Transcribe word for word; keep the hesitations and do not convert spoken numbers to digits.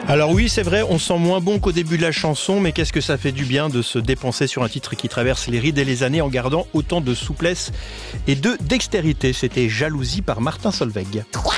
Alors oui, c'est vrai, on sent moins bon qu'au début de la chanson, mais qu'est-ce que ça fait du bien de se dépenser sur un titre qui traverse les rides et les années en gardant autant de souplesse et de dextérité. C'était Jalousie par Martin Solveig.